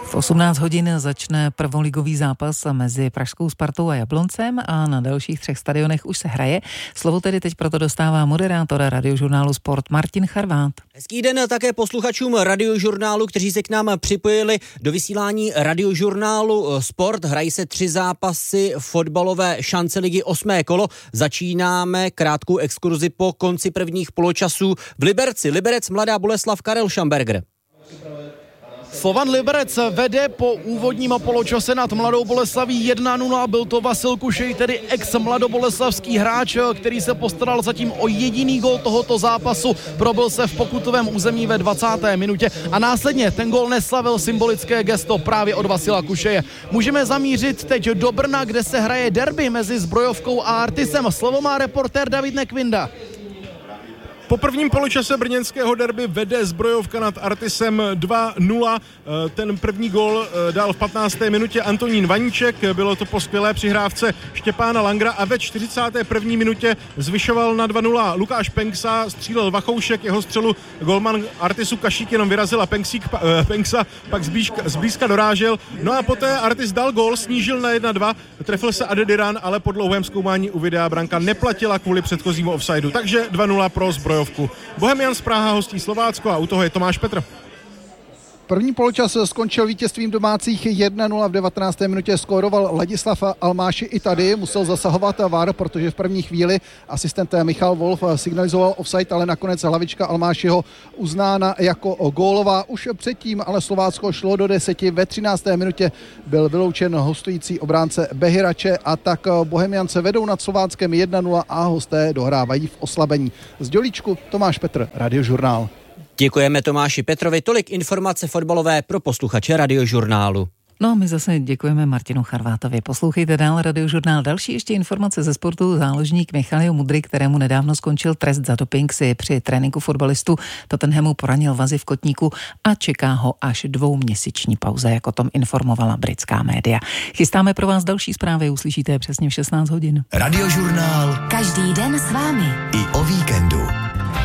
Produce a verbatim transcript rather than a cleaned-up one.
V osmnáct hodin začne prvoligový zápas mezi pražskou Spartou a Jabloncem a na dalších třech stadionech už se hraje. Slovo tedy teď proto dostává moderátor Radiožurnálu Sport Martin Charvát. Hezký den také posluchačům Radiožurnálu, kteří se k nám připojili do vysílání Radiožurnálu Sport. Hrají se tři zápasy fotbalové šance ligy osmé kolo. Začínáme krátkou exkurzi po konci prvních poločasů v Liberci. Liberec Mladá Boleslav, Karel Šamberger. Slovan Liberec vede po úvodním poločase nad Mladou Boleslaví jedna nula. Byl to Vasil Kušej, tedy ex-mladoboleslavský hráč, který se postaral zatím o jediný gól tohoto zápasu. Probil se v pokutovém území ve dvacáté minutě a následně ten gól neslavil symbolické gesto právě od Vasila Kušeje. Můžeme zamířit teď do Brna, kde se hraje derby mezi Zbrojovkou a Artisem. Slovo má reportér David Nekvinda. Po prvním poločase brněnského derby vede Zbrojovka nad Artisem dva nula. Ten první gól dal v patnácté minutě Antonín Vaníček. Bylo to po skvělé přihrávce Štěpána Langra a ve čtyřicáté první minutě zvyšoval na dva nula Lukáš Penksa, střílel Vachoušek, jeho střelu golman Artisu Kašík jenom vyrazil a Penksík, Penksa pak zblízka, zblízka dorážel. No a poté Artis dal gól, snížil na jedna dva, trefil se Adediran, ale po dlouhém zkoumání u videa branka neplatila kvůli předchozímu offsideu. Takže dva nula pro Zbrojovku. Bohemians Praha hostí Slovácko a u toho je Tomáš Petr. První poločas skončil vítězstvím domácích jedna nula. V devatenácté minutě skóroval Ladislav Almáši. I tady musel zasahovat V A R, protože v první chvíli asistent Michal Wolf signalizoval offside, ale nakonec hlavička Almášiho uznána jako gólová. Už předtím ale Slovácko šlo do deseti. Ve třinácté minutě byl vyloučen hostující obránce Behirače a tak Bohemiance vedou nad Slováckem jedna nula a hosté dohrávají v oslabení. Z Dělíčku Tomáš Petr, Radiožurnál. Děkujeme Tomáši Petrovi. Tolik informace fotbalové pro posluchače Radiožurnálu. No a my zase děkujeme Martinu Charvátovi. Poslouchejte dál Radiožurnál. Další ještě informace ze sportu. Záložník Michalio Mudryk, kterému nedávno skončil trest za doping, si při tréninku fotbalistu Tottenhamu poranil vazy v kotníku a čeká ho až dvouměsíční pauza, jak o tom informovala britská média. Chystáme pro vás další zprávy, uslyšíte přesně v šestnáct hodin. Radiožurnál. Každý den s vámi. I o víkendu.